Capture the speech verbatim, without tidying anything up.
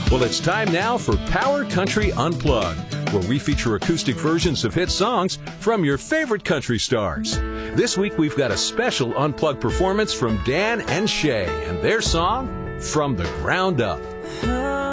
Well, it's time now for Power Country Unplugged, where we feature acoustic versions of hit songs from your favorite country stars. This week, we've got a special unplugged performance from Dan and Shay and their song, From the Ground Up.